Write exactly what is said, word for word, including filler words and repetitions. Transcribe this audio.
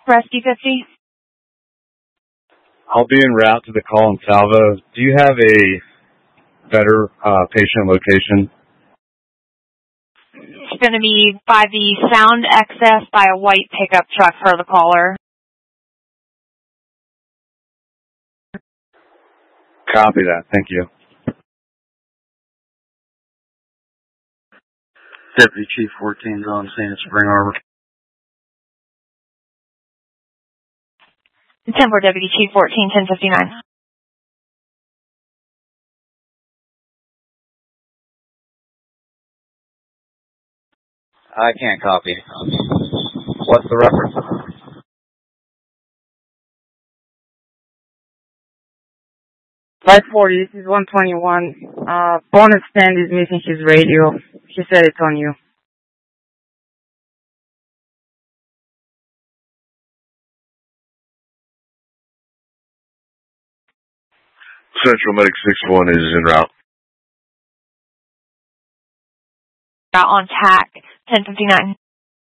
Rescue fifty. I'll be en route to the call in Salvo. Do you have a better uh, patient location? It's going to be by the Sound Excess by a white pickup truck for the caller. Copy that. Thank you. Deputy Chief fourteen on scene at Spring Arbor. ten four Deputy Chief fourteen, ten fifty-nine. I can't copy. What's the reference? five forty, this is one twenty-one. Uh, bonus stand is missing his radio. He said it's on you. Central Medic six one is en route. On T A C, ten fifty-nine.